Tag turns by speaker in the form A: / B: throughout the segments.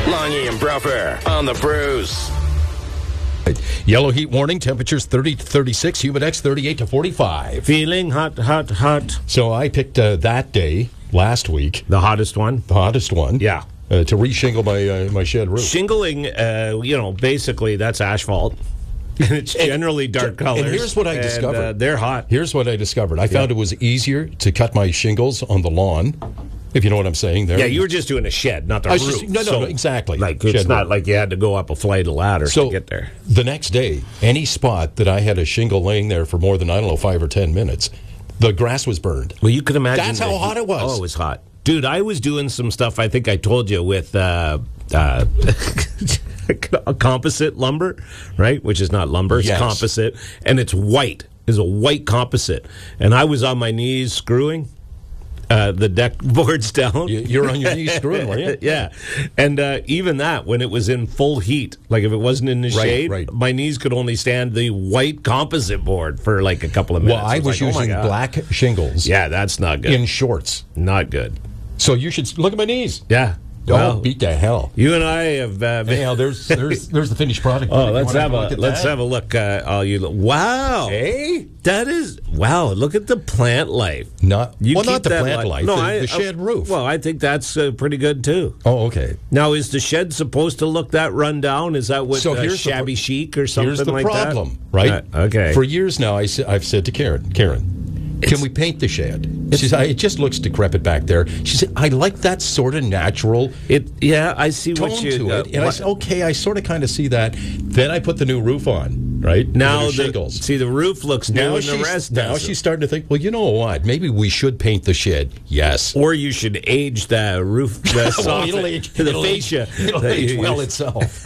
A: Longy and Bruffer on the Brews.
B: Yellow heat warning, temperatures 30 to 36, humidex 38 to 45.
C: Feeling hot, hot, hot.
B: So I picked that day last week,
C: The hottest one?
B: the hottest one.
C: Yeah.
B: To re-shingle my shed roof.
C: Shingling, basically that's asphalt. And it's generally dark colors.
B: And here's what I discovered.
C: They're hot.
B: Here's what I discovered. I found it was easier to cut my shingles on the lawn, if you know what I'm saying there.
C: Yeah, you were just doing a shed, not the
B: I was
C: roof.
B: just- no, exactly.
C: Like, it's
B: Shed
C: not
B: roof.
C: like you had to go up a flight of ladders
B: So
C: to get there.
B: the next day, any spot that I had a shingle laying there for more than, 5 or 10 minutes, the grass was burned.
C: Well, you could imagine.
B: That's how hot it was.
C: Oh, it was hot. Dude, I was doing some stuff, I think I told you, with composite lumber, right? Which is not lumber, it's
B: Yes.
C: composite. And it's white. It's a white composite. And I was on my knees screwing the deck boards down.
B: You're on your knees screwing, were you?
C: Yeah. And even that, when it was in full heat, like if it wasn't in the shade,
B: right.
C: my knees could only stand the white composite board for like a couple of minutes.
B: Well, I was
C: like, oh my
B: using
C: God.
B: black shingles
C: Yeah, that's not good.
B: in shorts.
C: Not good.
B: So you should look at my knees.
C: Yeah.
B: Oh,
C: Well,
B: beat the hell.
C: you and I have been.
B: Anyhow, there's the finished product.
C: Oh,
B: You
C: let's
B: wanna
C: have
B: look at
C: a look. Wow,
B: Hey?
C: that is wow. Look at the plant life.
B: Not
C: You
B: well,
C: keep
B: not the
C: that
B: plant life.
C: No,
B: the shed roof.
C: Well, I think that's pretty good too.
B: Oh, okay.
C: Now, is the shed supposed to look that run down? Is that what
B: So here's the
C: shabby chic or something
B: Here's the
C: like
B: problem, right?
C: Okay.
B: For years now, I've said to Karen, can we paint the shed? She said, it just looks decrepit back there. She said, I like that sort of natural
C: Yeah, I see
B: tone
C: what you.
B: to it. And I said, okay, I sort of kind of see that. Then I put the new roof on, right?
C: now
B: the shingles.
C: the roof looks new, and the rest
B: now
C: doesn't.
B: she's starting to think, well, you know what? Maybe we should paint the shed. Yes.
C: Or you should age the roof, the
B: Well,
C: soffit,
B: it'll age,
C: the
B: it'll age-
C: fascia.
B: it'll
C: that
B: age
C: you
B: well
C: use.
B: itself.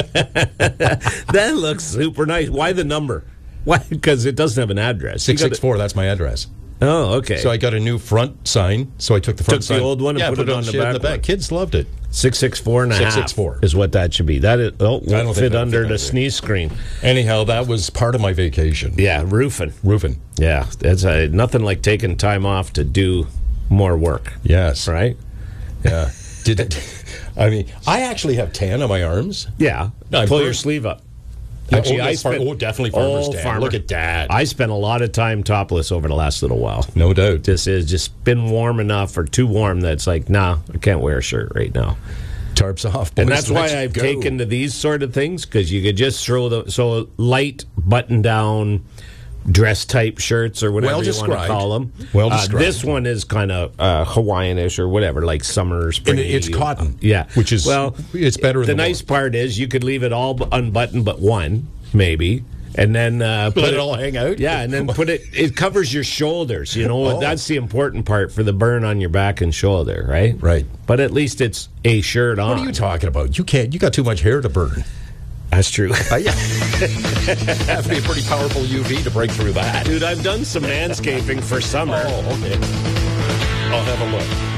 C: That looks super nice. Why the number? Why? Because it doesn't have an address. You gotta-
B: 664, that's my address.
C: Oh, okay.
B: So I got a new front sign. So I took the front
C: Took the
B: sign.
C: old one and
B: yeah,
C: put it on the
B: shed in
C: back
B: the
C: one.
B: Kids loved it.
C: 664 and a half
B: 664.
C: is what that should be. That is,
B: don't
C: won't
B: think
C: fit
B: that'll
C: under
B: fit
C: the
B: either.
C: sneeze screen.
B: Anyhow, that was part of my vacation.
C: Yeah, roofing.
B: Roofing.
C: Yeah, that's nothing like taking time off to do more work,
B: Yes.
C: right?
B: Yeah. Did it? I mean, I actually have tan on my arms.
C: Yeah.
B: No, I'm
C: Pull
B: first-
C: your sleeve up.
B: Actually,
C: I spent-
B: definitely farmer's tan.
C: farmer.
B: Look at that.
C: I spent a lot of time topless over the last little while.
B: No doubt.
C: This is just been warm enough or too warm that it's like, nah, I can't wear a shirt right now.
B: Tarps off.
C: And
B: boys,
C: that's why
B: let's
C: I've
B: go.
C: taken to these sort of things, because you could just throw so light button down dress type shirts or whatever
B: Well
C: you want to
B: described.
C: call them.
B: Well described.
C: This one is kind of Hawaiianish or whatever, like summer,
B: And
C: spring.
B: it's cotton.
C: Yeah,
B: Which is,
C: well,
B: it's better
C: the
B: than
C: nice part is you could leave it all unbuttoned but one, maybe. And then put
B: Let it all hang out?
C: Yeah, and then put it. It covers your shoulders. You know,
B: Oh.
C: that's the important part for the burn on your back and shoulder, right?
B: Right.
C: But at least it's a shirt on.
B: What are you talking about? You can't. You got too much hair to burn.
C: That's true.
B: Yeah. Have to be a pretty powerful UV to break through that.
C: Dude, I've done some manscaping for summer.
B: Oh, okay. I'll have a look.